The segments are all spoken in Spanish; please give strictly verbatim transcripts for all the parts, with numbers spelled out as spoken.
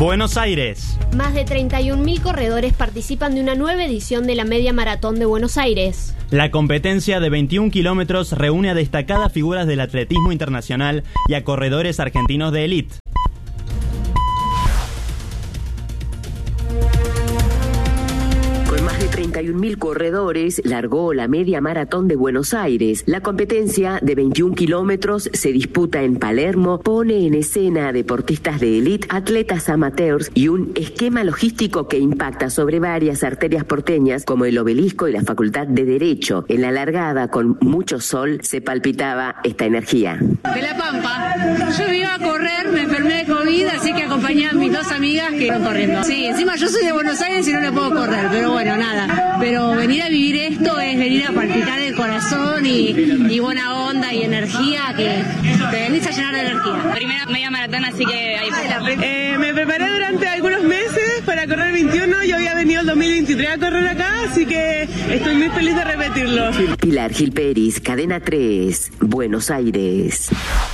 Buenos Aires. Más de treinta y un mil corredores participan de una nueva edición de la Media Maratón de Buenos Aires. La competencia de veintiún kilómetros reúne a destacadas figuras del atletismo internacional y a corredores argentinos de élite. treinta y un mil corredores largó la Media Maratón de Buenos Aires. La competencia de veintiún kilómetros se disputa en Palermo, pone en escena a deportistas de élite, atletas amateurs y un esquema logístico que impacta sobre varias arterias porteñas como el Obelisco y la Facultad de Derecho. En la largada, con mucho sol, se palpitaba esta energía. De La Pampa, yo iba a correr, me enfermé de COVID, así que acompañé a mis dos amigas que iban corriendo. Sí, encima yo soy de Buenos Aires y no le puedo correr, pero bueno, nada. Pero venir a vivir esto es venir a palpitar el corazón y, y buena onda y energía, que te venís a llenar de energía. Primera media maratón, así que ahí eh, me preparé durante algunos meses para correr veintiuno. Yo había venido el dos mil veintitrés a correr acá, así que estoy muy feliz de repetirlo. Pilar Gil Peris, Cadena tres, Buenos Aires.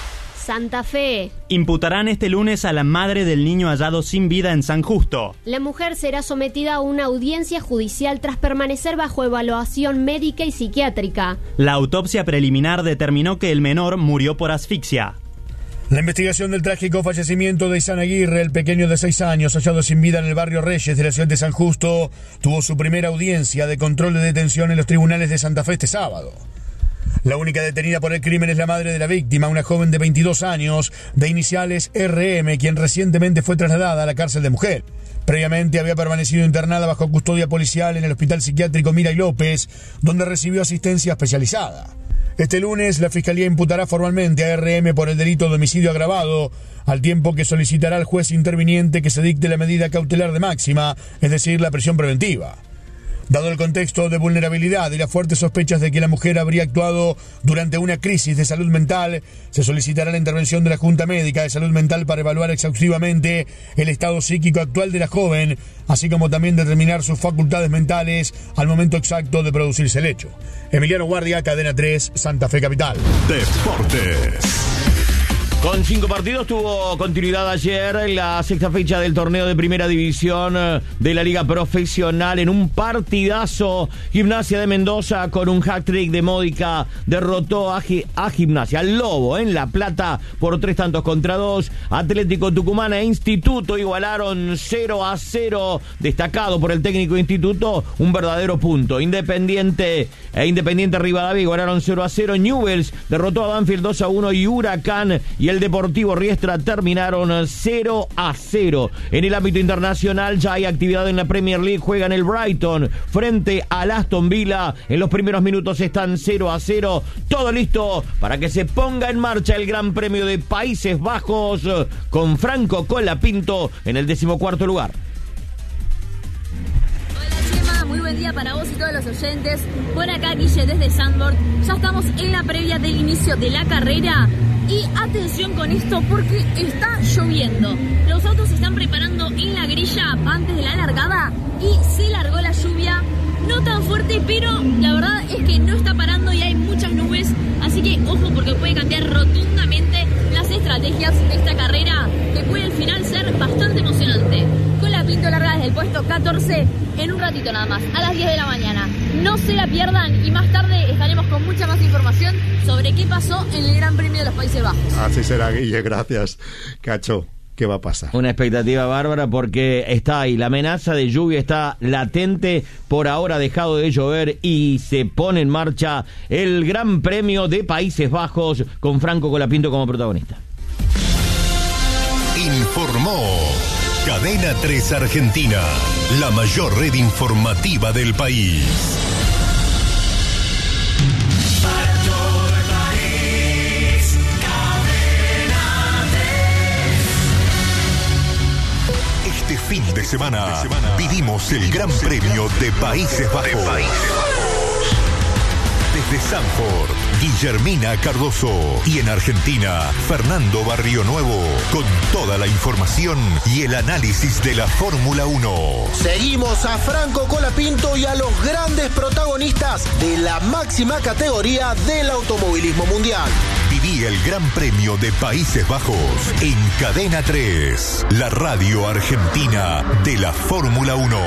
Santa Fe. Imputarán este lunes a la madre del niño hallado sin vida en San Justo. La mujer será sometida a una audiencia judicial tras permanecer bajo evaluación médica y psiquiátrica. La autopsia preliminar determinó que el menor murió por asfixia. La investigación del trágico fallecimiento de Isan Aguirre, el pequeño de seis años hallado sin vida en el barrio Reyes de la ciudad de San Justo, tuvo su primera audiencia de control de detención en los tribunales de Santa Fe este sábado. La única detenida por el crimen es la madre de la víctima, una joven de veintidós años, de iniciales R M, quien recientemente fue trasladada a la cárcel de mujer. Previamente había permanecido internada bajo custodia policial en el hospital psiquiátrico Miray López, donde recibió asistencia especializada. Este lunes, la Fiscalía imputará formalmente a R M por el delito de homicidio agravado, al tiempo que solicitará al juez interviniente que se dicte la medida cautelar de máxima, es decir, la prisión preventiva. Dado el contexto de vulnerabilidad y las fuertes sospechas de que la mujer habría actuado durante una crisis de salud mental, se solicitará la intervención de la Junta Médica de Salud Mental para evaluar exhaustivamente el estado psíquico actual de la joven, así como también determinar sus facultades mentales al momento exacto de producirse el hecho. Emiliano Guardia, Cadena tres, Santa Fe Capital. Deportes. Con cinco partidos tuvo continuidad ayer en la sexta fecha del torneo de primera división de la Liga Profesional en un partidazo. Gimnasia de Mendoza con un hat-trick de Módica derrotó a, a Gimnasia, al Lobo en La Plata por tres tantos contra dos. Atlético Tucumán e Instituto igualaron cero a cero, destacado por el técnico Instituto, un verdadero punto. Independiente e Independiente Rivadavia igualaron cero a cero. Newell's derrotó a Banfield dos a uno y Huracán y el Deportivo Riestra terminaron cero a cero. En el ámbito internacional ya hay actividad en la Premier League. Juegan el Brighton frente al Aston Villa. En los primeros minutos están cero a cero. Todo listo para que se ponga en marcha el Gran Premio de Países Bajos con Franco Colapinto en el decimocuarto lugar. Muy buen día para vos y todos los oyentes. Por acá, Guille, desde Sandboard. Ya estamos en la previa del inicio de la carrera. Y atención con esto porque está lloviendo. Los autos se están preparando en la grilla antes de la largada y se largó la lluvia. No tan fuerte, pero la verdad es que no está parando y hay muchas nubes. Así que ojo porque puede cambiar rotundamente las estrategias de esta carrera, que puede al final ser bastante emocionante. Colapinto larga desde el puesto catorce en un ratito nada más, a las diez de la mañana. No se la pierdan y más tarde estaremos con mucha más información sobre qué pasó en el Gran Premio de los Países Bajos. Así será, Guille, gracias. Cacho, ¿qué va a pasar? Una expectativa bárbara porque está ahí, la amenaza de lluvia está latente, por ahora ha dejado de llover y se pone en marcha el Gran Premio de Países Bajos con Franco Colapinto como protagonista. Informó Cadena tres Argentina, la mayor red informativa del país. Para todo el país, Cadena tres. Este fin de semana, de semana vivimos el Gran Premio de Países Bajos. Desde Sanford, Guillermina Cardoso. Y en Argentina, Fernando Barrio Nuevo. Con toda la información y el análisis de la Fórmula uno. Seguimos a Franco Colapinto y a los grandes protagonistas de la máxima categoría del automovilismo mundial. Viví el Gran Premio de Países Bajos en Cadena tres, la radio argentina de la Fórmula uno.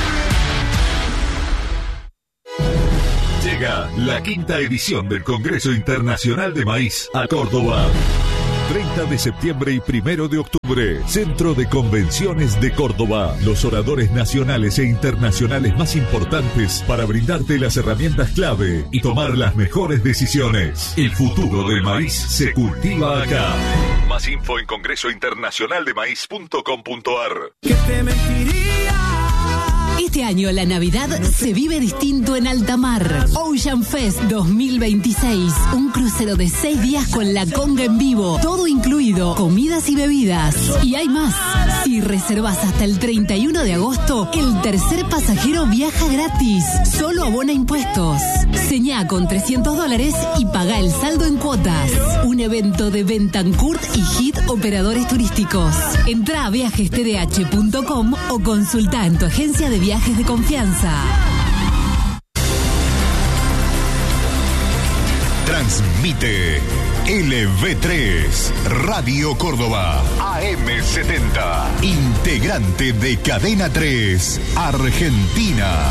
Llega la quinta edición del Congreso Internacional de Maíz a Córdoba. treinta de septiembre y primero de octubre, Centro de Convenciones de Córdoba. Los oradores nacionales e internacionales más importantes para brindarte las herramientas clave y tomar las mejores decisiones. El futuro del maíz se cultiva acá. Más info en congreso internacional de maíz punto com punto a r. ¿Qué te mentiría? Este año la Navidad se vive distinto en alta mar. Ocean Fest dos mil veintiséis. Un crucero de seis días con la conga en vivo. Todo incluido, comidas y bebidas. Y hay más. Si reservas hasta el treinta y uno de agosto, el tercer pasajero viaja gratis. Solo abona impuestos. Señá con trescientos dólares y paga el saldo en cuotas. Un evento de Bentancourt y Hit Operadores Turísticos. Entrá a viajes t d h punto com o consulta en tu agencia de viajes de confianza. Transmite L V tres, Radio Córdoba, A M setenta, integrante de Cadena tres, Argentina.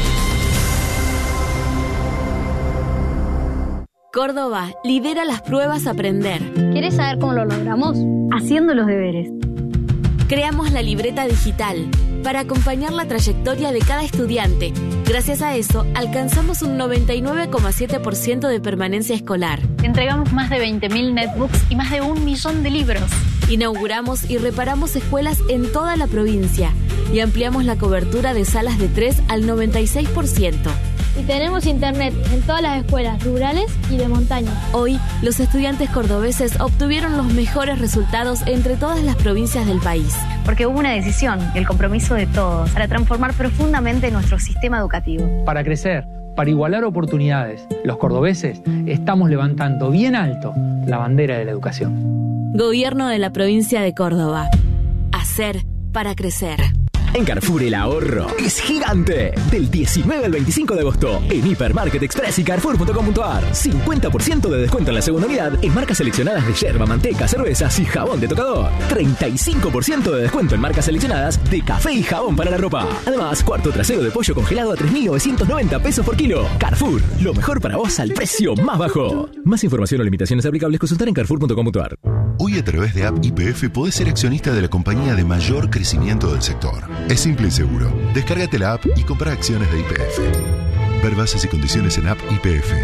Córdoba lidera las pruebas Aprender. ¿Quieres saber cómo lo logramos? Haciendo los deberes. Creamos la libreta digital para acompañar la trayectoria de cada estudiante. Gracias a eso, alcanzamos un noventa y nueve coma siete por ciento de permanencia escolar. Entregamos más de veinte mil netbooks y más de un millón de libros. Inauguramos y reparamos escuelas en toda la provincia y ampliamos la cobertura de salas de tres al noventa y seis por ciento. Y tenemos internet en todas las escuelas rurales y de montaña. Hoy, los estudiantes cordobeses obtuvieron los mejores resultados entre todas las provincias del país. Porque hubo una decisión y el compromiso de todos para transformar profundamente nuestro sistema educativo. Para crecer, para igualar oportunidades, los cordobeses estamos levantando bien alto la bandera de la educación. Gobierno de la provincia de Córdoba. Hacer para crecer. En Carrefour el ahorro es gigante. Del diecinueve al veinticinco de agosto en Hipermarket Express y Carrefour punto com punto a r. cincuenta por ciento de descuento en la segunda unidad en marcas seleccionadas de yerba, manteca, cervezas y jabón de tocador. treinta y cinco por ciento de descuento en marcas seleccionadas de café y jabón para la ropa. Además, cuarto trasero de pollo congelado a tres mil novecientos noventa pesos por kilo. Carrefour, lo mejor para vos al precio más bajo. Más información o limitaciones aplicables consultar en Carrefour punto com punto a r. Hoy a través de App Y P F podés ser accionista de la compañía de mayor crecimiento del sector. Es simple y seguro. Descárgate la app y compra acciones de Y P F. Ver bases y condiciones en App Y P F.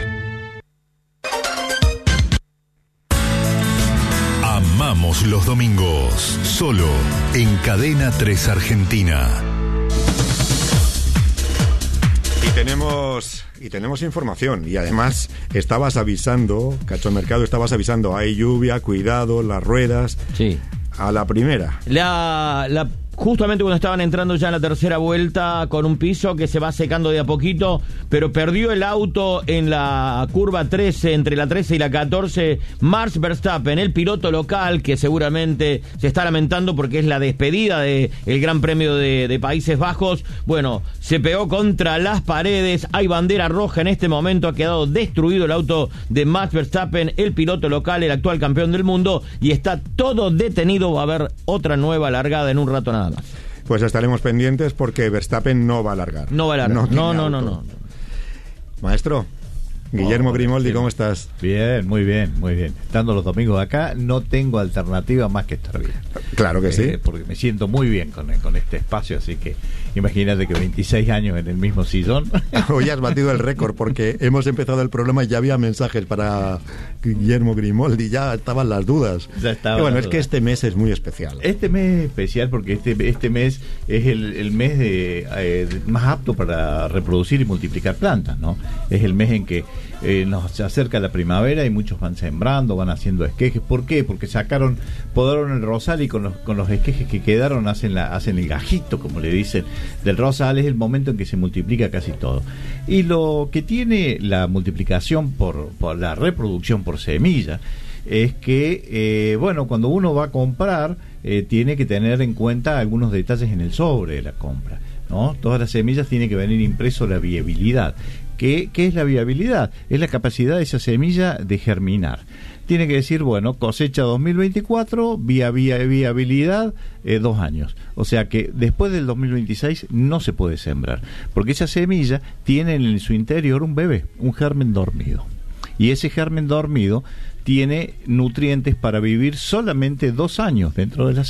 Amamos los domingos. Solo en Cadena tres Argentina. Y tenemos, y tenemos información. Y además estabas avisando, Cacho Mercado, estabas avisando, hay lluvia, cuidado, las ruedas. Sí. A la primera. La... la... Justamente cuando estaban entrando ya en la tercera vuelta con un piso que se va secando de a poquito, pero perdió el auto en la curva trece, entre la trece y la catorce, Max Verstappen, el piloto local, que seguramente se está lamentando porque es la despedida del Gran Premio de, de Países Bajos. Bueno, se pegó contra las paredes, hay bandera roja en este momento, ha quedado destruido el auto de Max Verstappen, el piloto local, el actual campeón del mundo, y está todo detenido. Va a haber otra nueva largada en un rato nada más. Pues estaremos pendientes porque Verstappen no va a largar. No va a largar. No, no, no, no, no. Maestro, Guillermo oh, Grimoldi, ¿cómo estás? Bien, muy bien, muy bien. Estando los domingos acá, no tengo alternativa más que estar bien. Claro que eh, sí. Porque me siento muy bien con, con este espacio, así que imagínate que veintiséis años en el mismo sillón. Hoy has batido el récord porque hemos empezado el programa y ya había mensajes para Guillermo Grimoldi, ya estaban las dudas. Ya estaba. Bueno, es dudas. Que este mes es muy especial. Este mes es especial porque este, este mes es el, el mes de, eh, más apto para reproducir y multiplicar plantas, ¿no? Es el mes en que eh, nos acerca la primavera y muchos van sembrando, van haciendo esquejes. ¿Por qué? Porque sacaron, podaron el rosal y con los, con los esquejes que quedaron hacen, la, hacen el gajito, como le dicen, del rosal. Es el momento en que se multiplica casi todo. Y lo que tiene la multiplicación por, por la reproducción por semilla es que, eh, bueno, cuando uno va a comprar, eh, tiene que tener en cuenta algunos detalles en el sobre de la compra, ¿no? Todas las semillas tiene que venir impreso la viabilidad. ¿Qué, ¿Qué es la viabilidad? Es la capacidad de esa semilla de germinar. Tiene que decir, bueno, cosecha dos mil veinticuatro, vía, vía, viabilidad, eh, dos años. O sea que después del dos mil veintiséis no se puede sembrar, porque esa semilla tiene en su interior un bebé, un germen dormido. Y ese germen dormido tiene nutrientes para vivir solamente dos años dentro de la semilla.